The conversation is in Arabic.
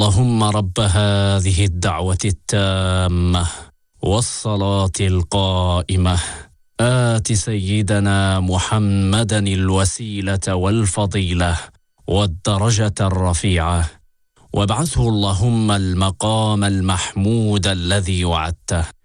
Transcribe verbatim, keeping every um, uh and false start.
اللهم رب هذه الدعوة التامة والصلاة القائمة آت سيدنا محمدا الوسيلة والفضيلة والدرجة الرفيعة وابعثه اللهم المقام المحمود الذي وعدته.